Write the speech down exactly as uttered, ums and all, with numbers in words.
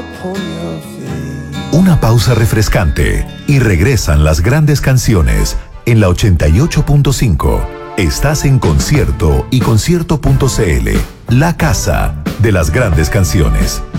Una pausa refrescante y regresan las grandes canciones en la ochenta y ocho punto cinco. Estás en Concierto y concierto punto c l, la casa de las grandes canciones.